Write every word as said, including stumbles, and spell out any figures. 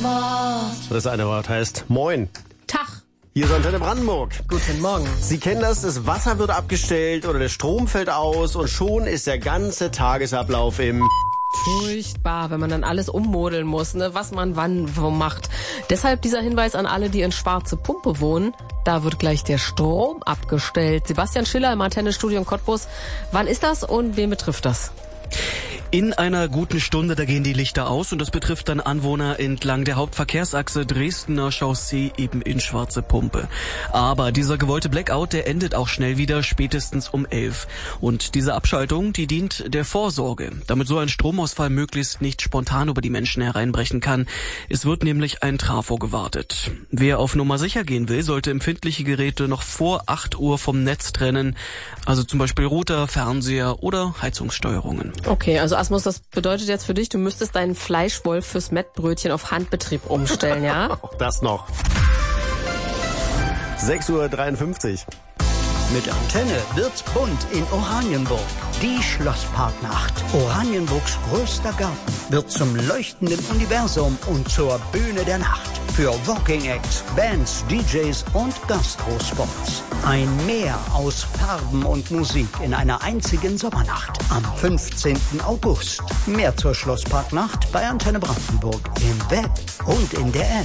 Wort. Das eine Wort heißt Moin. Tag. Hier ist Antenne Brandenburg. Guten Morgen. Sie kennen das, das Wasser wird abgestellt oder der Strom fällt aus und schon ist der ganze Tagesablauf im... Furchtbar, wenn man dann alles ummodeln muss, ne, was man wann wo macht. Deshalb dieser Hinweis an alle, die in Schwarze Pumpe wohnen. Da wird gleich der Strom abgestellt. Sebastian Schiller im Antennestudio in Cottbus. Wann ist das und wen betrifft das? In einer guten Stunde, da gehen die Lichter aus und das betrifft dann Anwohner entlang der Hauptverkehrsachse Dresdner Chaussee eben in Schwarze Pumpe. Aber dieser gewollte Blackout, der endet auch schnell wieder, spätestens um elf. Und diese Abschaltung, die dient der Vorsorge, damit so ein Stromausfall möglichst nicht spontan über die Menschen hereinbrechen kann. Es wird nämlich ein Trafo gewartet. Wer auf Nummer sicher gehen will, sollte empfindliche Geräte noch vor acht Uhr vom Netz trennen. Also zum Beispiel Router, Fernseher oder Heizungssteuerungen. Okay, also Asmus, das bedeutet jetzt für dich, du müsstest deinen Fleischwolf fürs Mettbrötchen auf Handbetrieb umstellen, ja? Auch das noch. sechs Uhr dreiundfünfzig. Mit Antenne wird's bunt in Oranienburg. Die Schlossparknacht. Oranienburgs größter Garten wird zum leuchtenden Universum und zur Bühne der Nacht. Für Walking Acts, Bands, D Js und Gastrospots. Ein Meer aus Farben und Musik in einer einzigen Sommernacht. Am fünfzehnten August. Mehr zur Schlossparknacht bei Antenne Brandenburg im Web und in der App.